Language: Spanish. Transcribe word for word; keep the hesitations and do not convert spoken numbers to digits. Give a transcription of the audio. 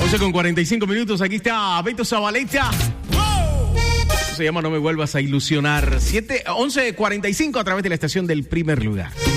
once con cuarenta y cinco minutos, aquí está Beto Zabaleta. Se llama No me vuelvas a ilusionar. once cuarenta y cinco a través de la estación del primer lugar.